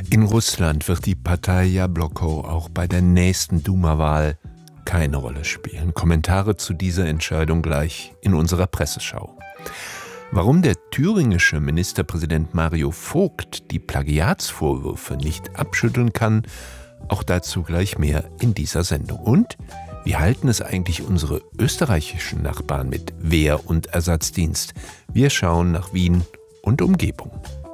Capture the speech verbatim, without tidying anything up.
In Russland wird die Partei Jabloko auch bei der nächsten Duma-Wahl keine Rolle spielen. Kommentare zu dieser Entscheidung gleich in unserer Presseschau. Warum der thüringische Ministerpräsident Mario Vogt die Plagiatsvorwürfe nicht abschütteln kann, auch dazu gleich mehr in dieser Sendung. Und wie halten es eigentlich unsere österreichischen Nachbarn mit Wehr- und Ersatzdienst? Wir schauen nach Wien und Umgebung.